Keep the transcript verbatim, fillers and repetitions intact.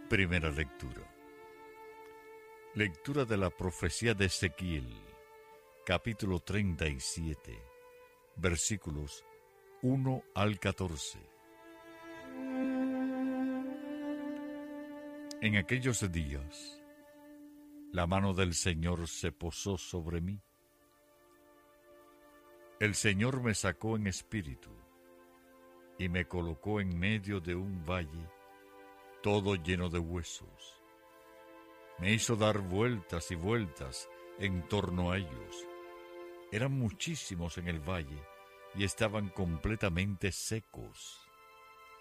Primera lectura. Lectura de la profecía de Ezequiel, capítulo treinta y siete, versículos uno al catorce. En aquellos días, la mano del Señor se posó sobre mí. El Señor me sacó en espíritu y me colocó en medio de un valle todo lleno de huesos. Me hizo dar vueltas y vueltas en torno a ellos. Eran muchísimos en el valle y estaban completamente secos.